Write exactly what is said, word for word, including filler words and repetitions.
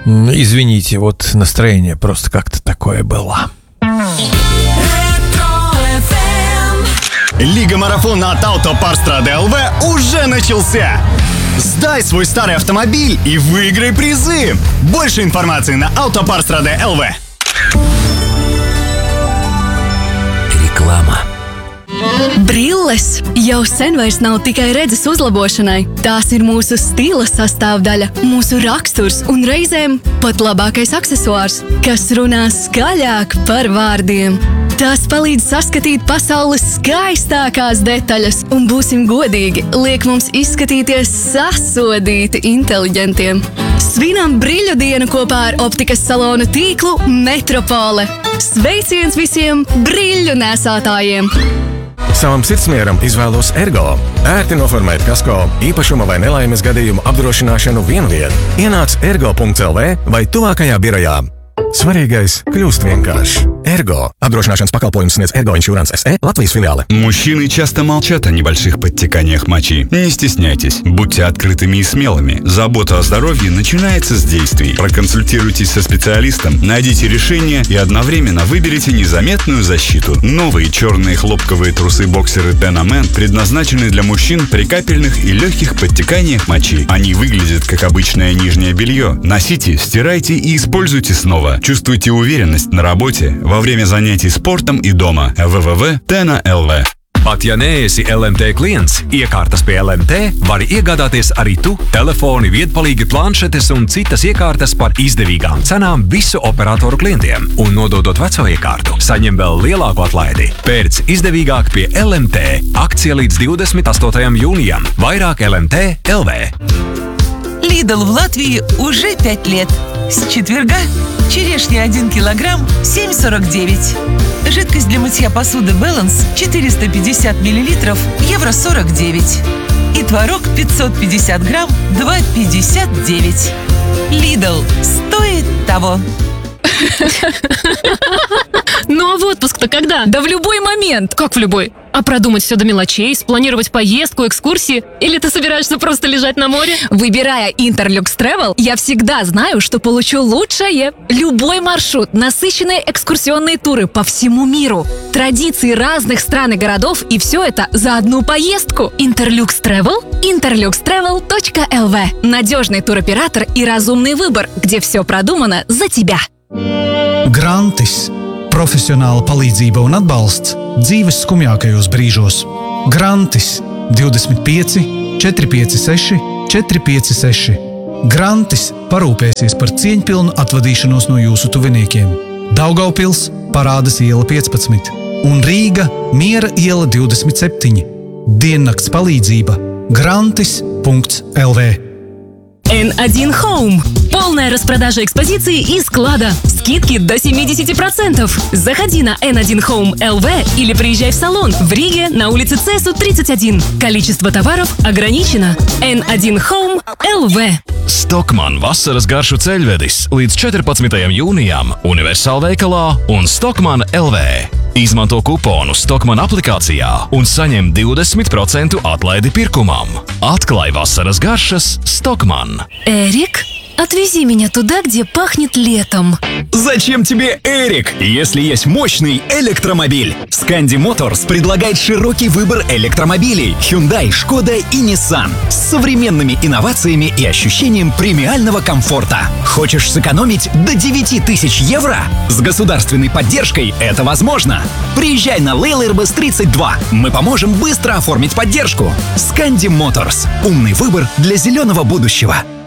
Извините, вот настроение просто как-то такое было. Лига марафона от Автопарстрады эл вэ уже начался! Сдай свой старый автомобиль и выиграй призы! Больше информации на Автопарстрады эл вэ. Reklāma. Brilles jau sen vairs nav tikai redzes uzlabošanai. Tās ir mūsu stila sastāvdaļa, mūsu raksturs un reizēm pat labākais aksesuārs, kas runā skaļāk par vārdiem. Tās palīdz saskatīt pasaules skaistākās detaļas un, būsim godīgi, liek mums izskatīties sasodīti inteliģentiem. Svinam Briļu dienu kopā ar optikas salonu tīklu Metropole. Sveiciens visiem Briļu nesātājiem! Savam sirdsmieram izvēlos Ergo. Ērti noformēt kasko, īpašuma vai nelaimes gadījumu apdrošināšanu vienviet. Ienāc ergo punkts el vē vai tuvākajā birojā. Svarīgais kļūst vienkārši. Ergo. Apdrošināšanas pakalpojumus sniedz Ergo Insurance эс э, Латвijas филиалы. Мужчины часто молчат о небольших подтеканиях мочи. Не стесняйтесь. Будьте открытыми и смелыми. Забота о здоровье начинается с действий. Проконсультируйтесь со специалистом, найдите решение и одновременно выберите незаметную защиту. Новые черные хлопковые трусы-боксеры Denamen предназначены для мужчин при капельных и легких подтеканиях мочи. Они выглядят как обычное нижнее белье. Носите, стирайте и используйте снова. Чувствуйте уверенность на работе, во время занятий спортом и дома. вэ вэ вэ точка тена точка эл вэ. Pat ja neesi el em te klients, iekārtas pie el em te vari iegādāties arī tu telefoni, viedpalīgi, planšetes un citas iekārtas par izdevīgām cenām visu operatoru klientiem. Un nododot veco iekārtu, saņem vēl lielāku atlaidi. Pērc izdevīgāk pie el em te. Akcija līdz divdesmit astotajam jūnijam. Vairāk el em te точка эл вэ. Lidl в Латвии уже пять лет. С четверга черешня один килограмм семь сорок девять. Жидкость для мытья посуды Balance четыреста пятьдесят миллилитров евро сорок девять. И творог пятьсот пятьдесят грамм два пятьдесят девять. Lidl стоит того. Ну а в отпуск-то когда? Да в любой момент. Как в любой? А продумать все до мелочей, спланировать поездку, экскурсии? Или ты собираешься просто лежать на море? Выбирая Interlux Travel, я всегда знаю, что получу лучшее. Любой маршрут, насыщенные экскурсионные туры по всему миру, традиции разных стран и городов, и все это за одну поездку. Interlux Travel? интерлюкс трэвел точка эл вэ. Надежный туроператор и разумный выбор, где все продумано за тебя. Grantis – profesionāla palīdzība un atbalsts dzīves skumjākajos brīžos. Grantis divdesmit pieci četri pieci seši četri pieci seši. Grantis parūpēsies par cieņpilnu atvadīšanos no jūsu tuviniekiem. Daugavpils Parādas iela piecpadsmit un Rīga Miera iela divdesmit septiņi. Diennakts palīdzība grantis punkts эл вэ. эн один Home. Полная распродажа экспозиции и склада. Скидки до семьдесят процентов. Заходи на эн один Home точка эл вэ или приезжай в салон в Риге на улице Цесу тридцать один. Количество товаров ограничено. эн один Home точка эл вэ. Stockmann vasaras garšu ceļvedis līdz četrpadsmitajam jūnijam Universāla veikalā un Stockmann точка эл вэ. Izmanto kuponu Stockmann aplikācijā un saņem divdesmit procentu atlaidi pirkumam. Atklāj vasaras garšas Stockmann. Эрик, отвези меня туда, где пахнет летом. Зачем тебе Эрик, если есть мощный электромобиль? Scandi Motors предлагает широкий выбор электромобилей Hyundai, Шкода и Nissan с современными инновациями и ощущением премиального комфорта. Хочешь сэкономить до девять тысяч евро? С государственной поддержкой это возможно. Приезжай на Лейлербас тридцать два. Мы поможем быстро оформить поддержку. Scandi Motors. Умный выбор для зеленого будущего.